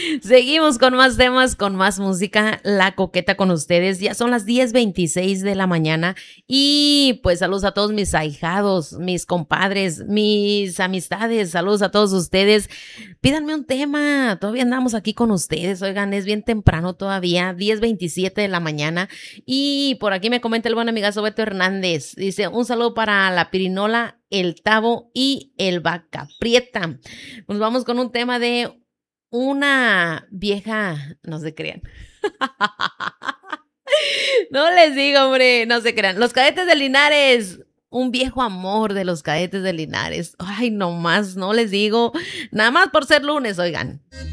Seguimos con más temas, con más música, La Coqueta con ustedes. Ya son las 10:26 de la mañana y pues saludos a todos mis ahijados, mis compadres, mis amistades, saludos a todos ustedes. Pídanme un tema, todavía andamos aquí con ustedes, oigan, es bien temprano todavía, 10:27 de la mañana. Y por aquí me comenta el buen amigazo Beto Hernández, dice, un saludo para la Pirinola, el Tavo y el Vaca Prieta. Nos vamos con un tema de una vieja, no se crean. No les digo, hombre, no se crean. Los Cadetes de Linares, un viejo amor de los Cadetes de Linares. Ay, no más, no les digo. Nada más por ser lunes, oigan.